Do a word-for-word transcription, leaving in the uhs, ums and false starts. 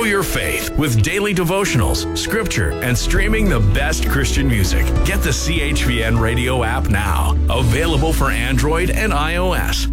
Grow your faith with daily devotionals, scripture, and streaming the best Christian music. Get the C H V N radio app now. Available for Android and iOS.